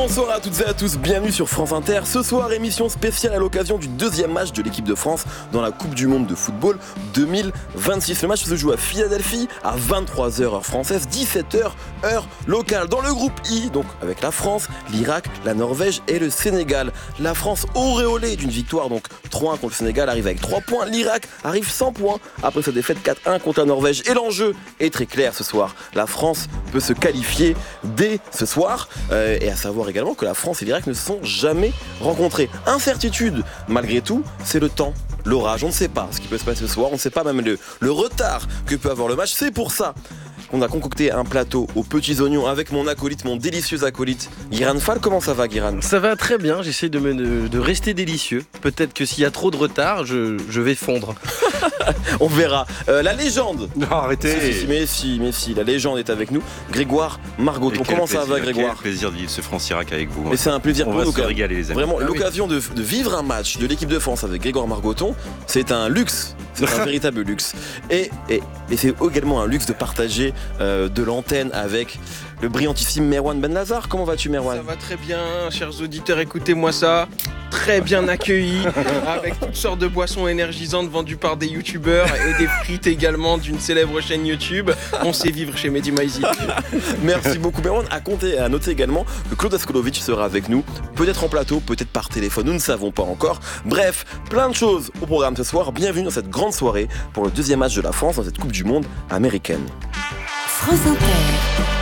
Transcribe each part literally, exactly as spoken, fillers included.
Bonsoir à toutes et à tous, bienvenue sur France Inter. Ce soir, émission spéciale à l'occasion du deuxième match de l'équipe de France dans la Coupe du Monde de football deux mille vingt-six. Le match se joue à Philadelphie à vingt-trois heures heure française, dix-sept heures heure locale. Dans le groupe I, donc avec la France, l'Irak, la Norvège et le Sénégal. La France auréolée d'une victoire, donc trois un contre le Sénégal, arrive avec trois points. L'Irak arrive sans points après sa défaite quatre un contre la Norvège. Et l'enjeu est très clair ce soir. La France peut se qualifier dès ce soir. Euh, et à savoir également que la France et l'Irak ne se sont jamais rencontrés. Incertitude, malgré tout, c'est le temps. L'orage, on ne sait pas ce qui peut se passer ce soir, on ne sait pas même le, le retard que peut avoir le match. C'est pour ça qu'on a concocté un plateau aux petits oignons avec mon acolyte, mon délicieux acolyte, Guiran Fall. Comment ça va, Guiran ? Ça va très bien, j'essaie de, me, de, de rester délicieux. Peut-être que s'il y a trop de retard, je, je vais fondre. On verra. Euh, la légende. Non, arrêtez. Si, si, mais si, mais si, la légende est avec nous. Grégoire Margoton. Comment ça va, Grégoire ? Quel plaisir de vivre ce France-Irak avec vous. Mais c'est un plaisir On pour va nous. se régaler, les amis. Vraiment, Ah, l'occasion oui. de, de vivre un match de l'équipe de France avec Grégoire Margoton, c'est un luxe. C'est un véritable luxe. Et, et, et c'est également un luxe de partager euh, de l'antenne avec le brillantissime Merwan Benlazar. Comment vas-tu, Merwan ? Ça va très bien, chers auditeurs, écoutez-moi ça. Très bien accueilli, avec toutes sortes de boissons énergisantes vendues par des youtubeurs et des frites également d'une célèbre chaîne YouTube. On sait vivre chez Mehdi Maizi. Merci beaucoup, Merwan. À compter, à noter également que Claude Askolovic sera avec nous, peut-être en plateau, peut-être par téléphone, nous ne savons pas encore. Bref, plein de choses au programme ce soir. Bienvenue dans cette grande soirée pour le deuxième match de la France dans cette Coupe du Monde américaine. France Inter.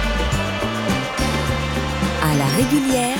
À la régulière,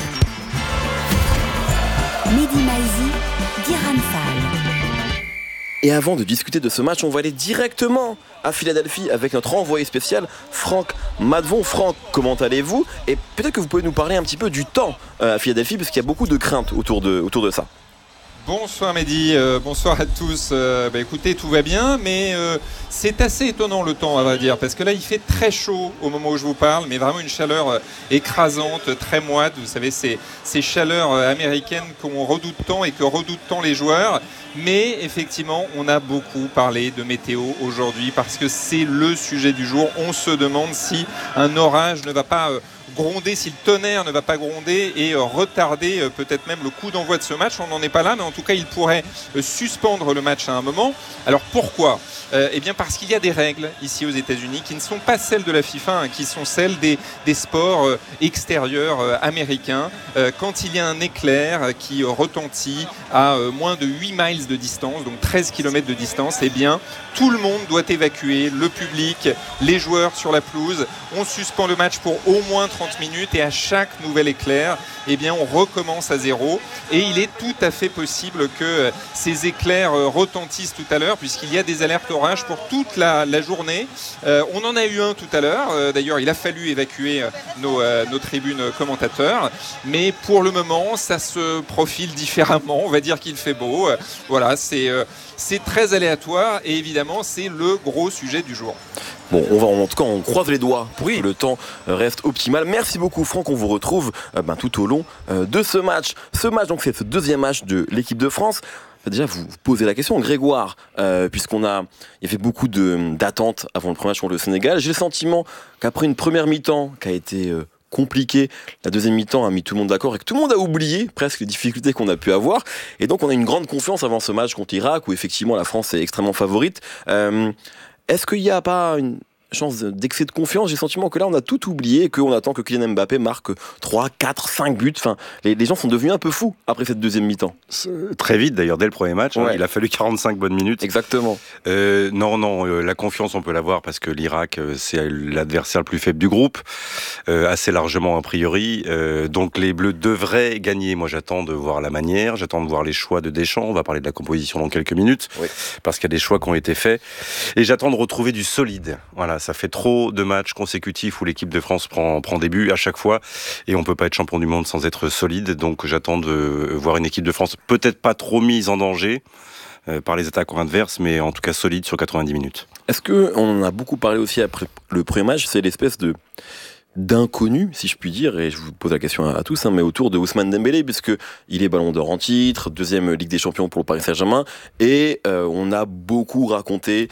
Mehdi Maizi, Guiran Fall. Et avant de discuter de ce match, on va aller directement à Philadelphie avec notre envoyé spécial, Franck Madvon. Franck, comment allez-vous ? Et peut-être que vous pouvez nous parler un petit peu du temps à Philadelphie, parce qu'il y a beaucoup de craintes autour de, autour de ça. Bonsoir Mehdi, euh, bonsoir à tous. Euh, bah écoutez, tout va bien, mais euh, c'est assez étonnant le temps, à vrai dire, parce que là il fait très chaud au moment où je vous parle, mais vraiment une chaleur euh, écrasante, très moite. Vous savez, c'est ces chaleurs euh, américaines qu'on redoute tant et que redoutent tant les joueurs. Mais effectivement, on a beaucoup parlé de météo aujourd'hui parce que c'est le sujet du jour. On se demande si un orage ne va pas euh, gronder, si le tonnerre ne va pas gronder et euh, retarder euh, peut-être même le coup d'envoi de ce match. On n'en est pas là, mais en tout cas, il pourrait euh, suspendre le match à un moment. Alors pourquoi ? euh, Eh bien parce qu'il y a des règles ici aux États-Unis qui ne sont pas celles de la FIFA, hein, qui sont celles des, des sports euh, extérieurs euh, américains. Euh, quand il y a un éclair euh, qui euh, retentit à euh, moins de huit miles de distance, donc treize kilomètres de distance, eh bien tout le monde doit évacuer, le public, les joueurs sur la pelouse. On suspend le match pour au moins trente minutes et à chaque nouvel éclair, eh bien on recommence à zéro. Et il est tout à fait possible que ces éclairs retentissent tout à l'heure, puisqu'il y a des alertes orage pour toute la, la journée. Euh, on en a eu un tout à l'heure. Euh, d'ailleurs, il a fallu évacuer nos, euh, nos tribunes commentateurs. Mais pour le moment, ça se profile différemment. On va dire qu'il fait beau. Euh, voilà, c'est, euh, c'est très aléatoire et évidemment, c'est le gros sujet du jour. Bon, on va en tout cas, on croise les doigts pour oui. que le temps reste optimal. Merci beaucoup, Franck. On vous retrouve euh, ben, tout au long euh, de ce match. Ce match, donc, c'est ce deuxième match de l'équipe de France. Déjà, vous vous posez la question, Grégoire, euh, puisqu'on a, il y avait beaucoup de, d'attentes avant le premier match contre le Sénégal. J'ai le sentiment qu'après une première mi-temps qui a été euh, compliquée, la deuxième mi-temps a mis tout le monde d'accord et que tout le monde a oublié presque les difficultés qu'on a pu avoir. Et donc, on a une grande confiance avant ce match contre l'Irak, où effectivement la France est extrêmement favorite. Euh, Est-ce qu'il n'y a pas une chance d'excès de confiance ? J'ai le sentiment que là, on a tout oublié et qu'on attend que Kylian Mbappé marque trois, quatre, cinq buts. Enfin, les, les gens sont devenus un peu fous après cette deuxième mi-temps. C'est très vite, d'ailleurs, dès le premier match. Ouais. Hein, il a fallu quarante-cinq bonnes minutes. Exactement. Euh, non, non, euh, la confiance, on peut l'avoir parce que l'Irak, euh, c'est l'adversaire le plus faible du groupe, euh, assez largement a priori. Euh, donc les Bleus devraient gagner. Moi, j'attends de voir la manière, j'attends de voir les choix de Deschamps. On va parler de la composition dans quelques minutes, oui. parce qu'il y a des choix qui ont été faits. Et j'attends de retrouver du solide. Voilà. Ça fait trop de matchs consécutifs où l'équipe de France prend, prend des buts à chaque fois et on peut pas être champion du monde sans être solide. Donc j'attends de voir une équipe de France peut-être pas trop mise en danger euh, par les attaques adverses, mais en tout cas solide sur quatre-vingt-dix minutes. Est-ce que on en a beaucoup parlé aussi après le premier match, c'est l'espèce de d'inconnu, si je puis dire, et je vous pose la question à, à tous, hein, mais autour de Ousmane Dembélé, puisque il est Ballon d'Or en titre, deuxième Ligue des Champions pour le Paris Saint-Germain, et euh, on a beaucoup raconté